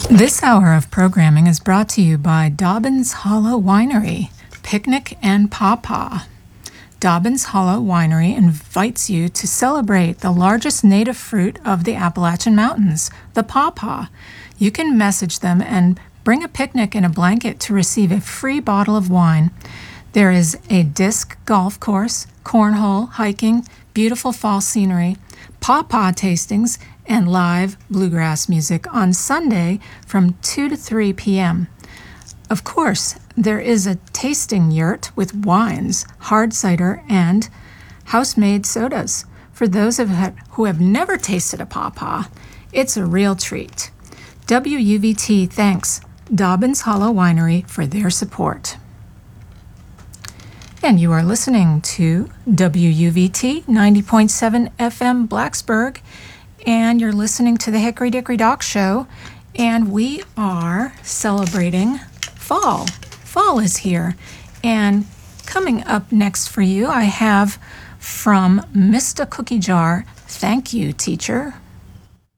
This hour of programming is brought to you by Dobbins Hollow Winery, Picnic and Pawpaw. Dobbins Hollow Winery invites you to celebrate the largest native fruit of the Appalachian Mountains, the pawpaw. You can message them and bring a picnic and a blanket to receive a free bottle of wine. There is a disc golf course, cornhole, hiking, beautiful fall scenery, pawpaw tastings, and live bluegrass music on Sunday from 2 to 3 p.m. Of course, there is a tasting yurt with wines, hard cider, and house-made sodas. For those who have never tasted a pawpaw, it's a real treat. WUVT thanks Dobbins Hollow Winery for their support. And you are listening to WUVT 90.7 FM Blacksburg, and you're listening to the Hickory Dickory Dock Show, and we are celebrating fall. Fall is here, and coming up next for you, I have from Mista Cookie Jar, Thank You, Teacher.